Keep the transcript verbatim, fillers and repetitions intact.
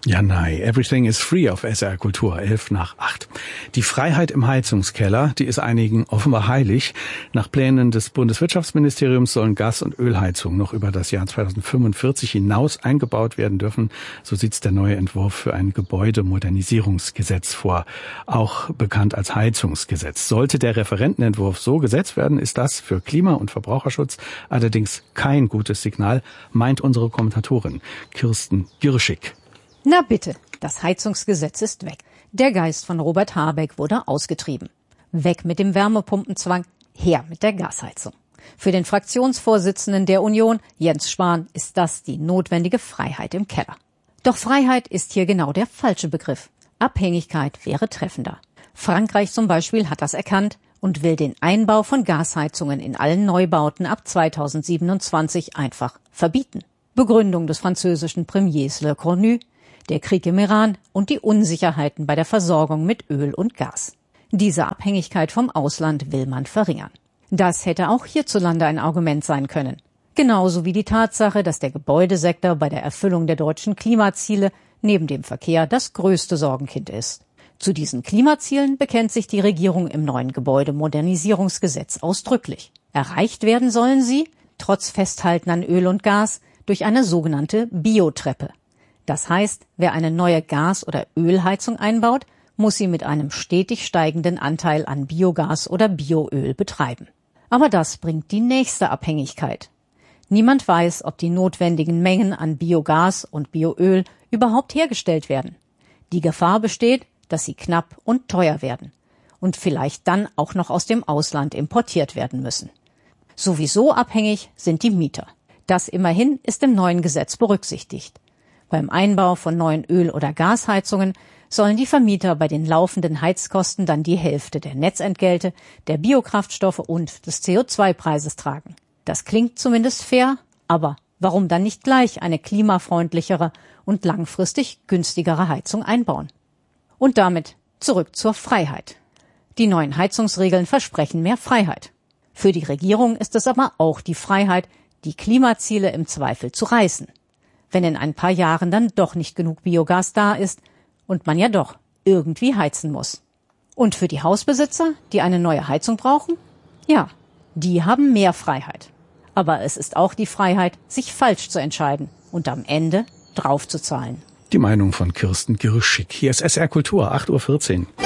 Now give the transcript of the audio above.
Ja, nein, everything is free auf S R Kultur, elf nach acht. Die Freiheit im Heizungskeller, die ist einigen offenbar heilig. Nach Plänen des Bundeswirtschaftsministeriums sollen Gas- und Ölheizungen noch über das Jahr zweitausendfünfundvierzig hinaus eingebaut werden dürfen. So sieht's der neue Entwurf für ein Gebäudemodernisierungsgesetz vor, auch bekannt als Heizungsgesetz. Sollte der Referentenentwurf so gesetzt werden, ist das für Klima- und Verbraucherschutz allerdings kein gutes Signal, meint unsere Kommentatorin Kirsten Girschig. Na bitte, das Heizungsgesetz ist weg. Der Geist von Robert Habeck wurde ausgetrieben. Weg mit dem Wärmepumpenzwang, her mit der Gasheizung. Für den Fraktionsvorsitzenden der Union, Jens Spahn, ist das die notwendige Freiheit im Keller. Doch Freiheit ist hier genau der falsche Begriff. Abhängigkeit wäre treffender. Frankreich zum Beispiel hat das erkannt und will den Einbau von Gasheizungen in allen Neubauten ab zweitausendsiebenundzwanzig einfach verbieten. Begründung des französischen Premiers Le Cornu: der Krieg im Iran und die Unsicherheiten bei der Versorgung mit Öl und Gas. Diese Abhängigkeit vom Ausland will man verringern. Das hätte auch hierzulande ein Argument sein können. Genauso wie die Tatsache, dass der Gebäudesektor bei der Erfüllung der deutschen Klimaziele neben dem Verkehr das größte Sorgenkind ist. Zu diesen Klimazielen bekennt sich die Regierung im neuen Gebäudemodernisierungsgesetz ausdrücklich. Erreicht werden sollen sie, trotz Festhalten an Öl und Gas, durch eine sogenannte Biotreppe. Das heißt, wer eine neue Gas- oder Ölheizung einbaut, muss sie mit einem stetig steigenden Anteil an Biogas oder Bioöl betreiben. Aber das bringt die nächste Abhängigkeit. Niemand weiß, ob die notwendigen Mengen an Biogas und Bioöl überhaupt hergestellt werden. Die Gefahr besteht, dass sie knapp und teuer werden und vielleicht dann auch noch aus dem Ausland importiert werden müssen. Sowieso abhängig sind die Mieter. Das immerhin ist im neuen Gesetz berücksichtigt. Beim Einbau von neuen Öl- oder Gasheizungen sollen die Vermieter bei den laufenden Heizkosten dann die Hälfte der Netzentgelte, der Biokraftstoffe und des C O zwei Preises tragen. Das klingt zumindest fair, aber warum dann nicht gleich eine klimafreundlichere und langfristig günstigere Heizung einbauen? Und damit zurück zur Freiheit. Die neuen Heizungsregeln versprechen mehr Freiheit. Für die Regierung ist es aber auch die Freiheit, die Klimaziele im Zweifel zu reißen. Wenn in ein paar Jahren dann doch nicht genug Biogas da ist und man ja doch irgendwie heizen muss. Und für die Hausbesitzer, die eine neue Heizung brauchen? Ja, die haben mehr Freiheit. Aber es ist auch die Freiheit, sich falsch zu entscheiden und am Ende draufzuzahlen. Die Meinung von Kirsten Girschig. Hier ist S R Kultur, acht Uhr vierzehn.